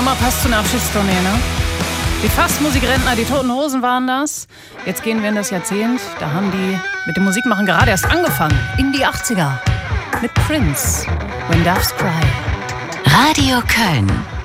Nummer passt zu einer Abschiedstournee, ne? Die Fastmusikrentner, die Toten Hosen waren das. Jetzt gehen wir in das Jahrzehnt. Da haben die mit dem Musikmachen gerade erst angefangen. In die 80er. Mit Prince. When Doves Cry. Radio Köln.